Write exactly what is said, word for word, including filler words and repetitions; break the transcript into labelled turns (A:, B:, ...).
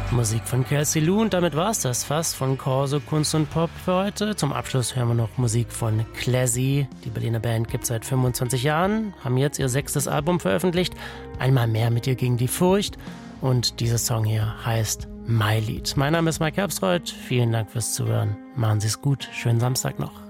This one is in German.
A: Musik von Kelsey Lu und damit war es das fast von Corso Kunst und Pop für heute. Zum Abschluss hören wir noch Musik von Classy. Die Berliner Band gibt es seit fünfundzwanzig Jahren, haben jetzt ihr sechstes Album veröffentlicht. Einmal mehr mit ihr gegen die Furcht und dieser Song hier heißt My Lied. Mein Name ist Mike Herbstreuth, vielen Dank fürs Zuhören. Machen Sie es gut, schönen Samstag noch.